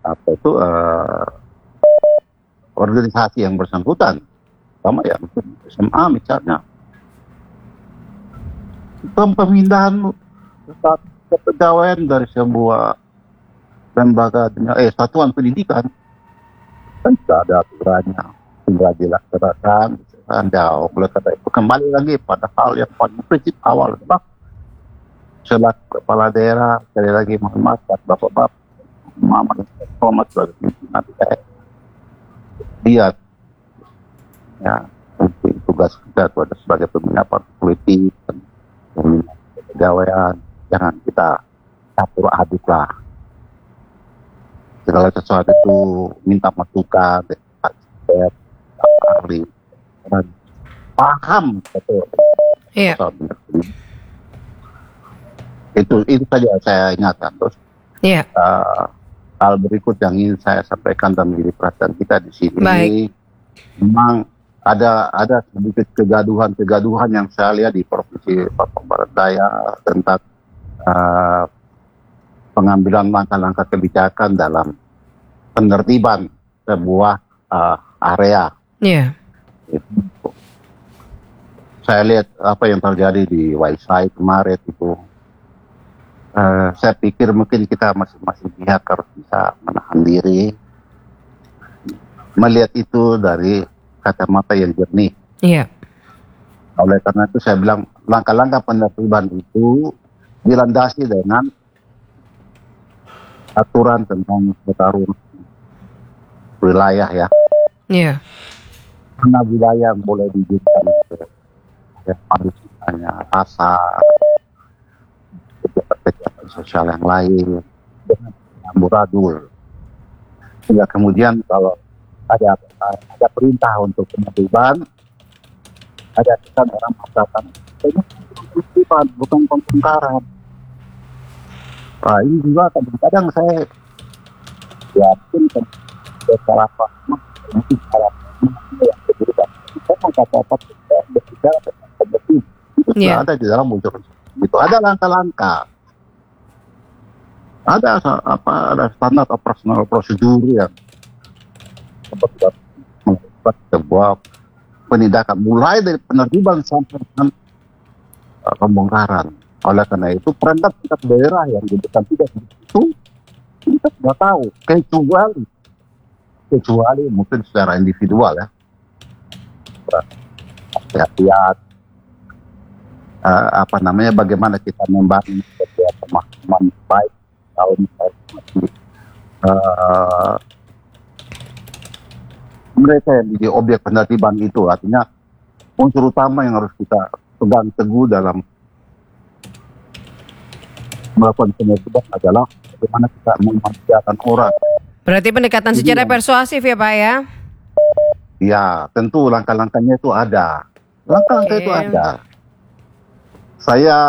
apa itu organisasi yang bersangkutan, sama ya SMA misalnya, pemindahan kepegawaian dari sebuah lembaga satuan pendidikan kan sudah ada aturannya, tinggal dilaksanakan. Anda oleh kata itu kembali lagi pada hal yang paling prinsip awal, sebab selaku kepala daerah, sekali lagi mohon maaf bapak-bapak, mama dan Thomas sebagai pimpinan daerah, lihat ya mungkin tugas kita itu ada sebagai pembina partai politik, pembina kepegawaian, jangan kita campur aduk lah segala sesuatu itu, minta masukan expert, ahli, paham betul. Iya. Itu saja saya ingatkan. Terus Iya. hal berikut yang ingin saya sampaikan dan menjadi perhatian kita di sini. Baik. Memang ada sedikit kegaduhan yang saya lihat di Provinsi Papua Barat Daya tentang pengambilan langkah-langkah kebijakan dalam penertiban sebuah area. Iya. Saya lihat apa yang terjadi di Waisai kemarin itu. Saya pikir mungkin kita masing-masing pihak harus bisa menahan diri, melihat itu dari kacamata yang jernih. Iya. Oleh karena itu saya bilang langkah-langkah penertiban itu dilandasi dengan aturan tentang pertarungan wilayah ya. Iya. Mana wilayah yang boleh diizinkan misalnya pasar, kegiatan sosial yang lain dengan amburadul. Ya, kemudian kalau ada perintah untuk penertiban, ada kesan orang mengatakan ini penertiban bukan pembongkaran. Nah, ini juga kadang-kadang saya mungkin salah paham, mungkin salah paham yang berbeda. Saya mengatakan berbicara tentang kompetisi itu sudah ada di dalam unsur itu, ada langkah-langkah, ada standar operasional prosedur yang membuat sebuah penindakan mulai dari penertiban sampai dengan pembongkaran. Oleh karena itu perangkat daerah yang diberikan tugas itu kita sudah tahu, kecuali mungkin secara individual ya, hati-hatian bagaimana kita membangun sebuah pemahaman baik tahun mereka yang jadi objek penertiban itu. Artinya unsur utama yang harus kita pegang teguh dalam melakukan penertiban adalah bagaimana kita memanusiakan orang. Berarti pendekatan secara persuasif ya Pak ya? Ya, tentu langkah-langkahnya itu ada. Langkah-langkah itu ada. Saya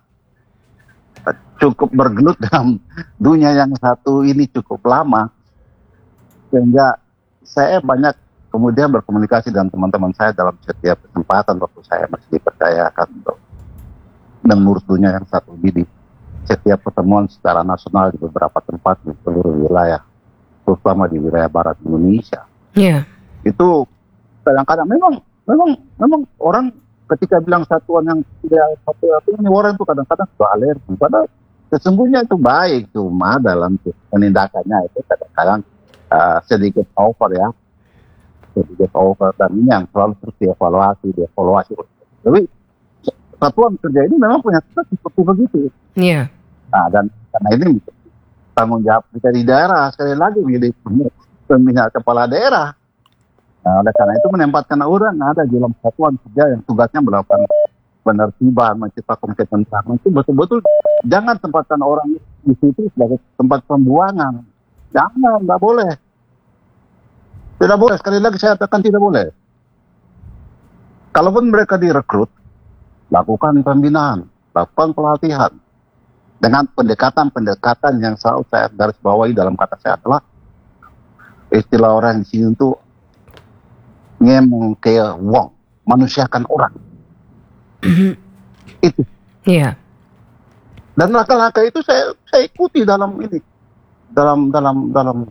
cukup bergelut dalam dunia yang satu ini cukup lama, sehingga saya banyak kemudian berkomunikasi dengan teman-teman saya dalam setiap kesempatan waktu saya masih dipercayakan untuk mengurus dunia yang satu ini. Setiap pertemuan secara nasional di beberapa tempat di seluruh wilayah, terutama di wilayah barat Indonesia. Iya. Itu kadang-kadang memang orang ketika bilang satuan yang tidak satu ini, orang itu kadang-kadang sudah alergi. Padahal sesungguhnya itu baik, cuma dalam penindakannya itu kadang-kadang sedikit over ya, dan ini yang selalu terus dievaluasi. Tapi satuan kerja ini memang punya tugas seperti begitu. Iya. Nah, dan karena ini tanggung jawab kita di daerah, sekali lagi milik pembina kepala daerah. Nah, oleh karena itu menempatkan orang ada di dalam satuan kerja yang tugasnya melakukan penertiban, menciptakan ketentraman, itu betul-betul jangan tempatkan orang di situ sebagai tempat pembuangan. Jangan, nggak boleh. Tidak boleh, sekali lagi saya katakan tidak boleh. Kalaupun mereka direkrut, lakukan pembinaan, lakukan pelatihan. Dengan pendekatan yang selalu saya garis bawahi dalam kata saya adalah istilah orang di sini itu ngemong ke wong, manusiakan orang. Itu. Iya. Dan langkah-langkah itu saya ikuti dalam ini, dalam